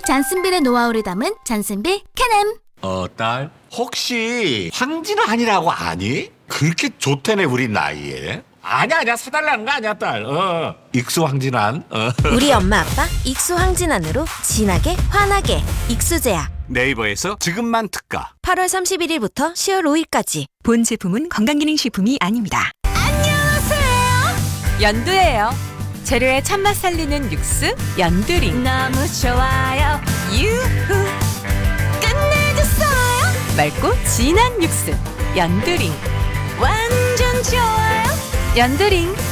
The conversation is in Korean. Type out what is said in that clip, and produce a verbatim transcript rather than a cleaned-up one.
잔슨빌의 노하우를 담은 잔슨빌 캔엠. 어, 딸, 혹시 황진환이라고 아니? 그렇게 좋다네 우리 나이에. 아니야 아니야, 사달라는 거 아니야 딸. 어, 익수 황진환. 어. 우리 엄마 아빠 익수 황진환으로 진하게 환하게 익수제약. 네이버에서 지금만 특가. 팔월 삼십일일부터 시월 오일까지. 본 제품은 건강기능식품이 아닙니다. 연두예요. 재료의 참맛 살리는 육수 연두링. 너무 좋아요. 유후. 끝내줬어요. 맑고 진한 육수 연두링. 완전 좋아요. 연두링.